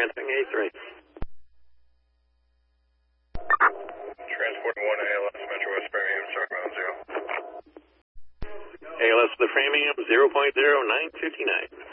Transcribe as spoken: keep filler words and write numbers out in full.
transmitting A three. Transport one A L S, Metro West Framingham, southbound zero. A L S to the Framingham, zero point zero nine five nine.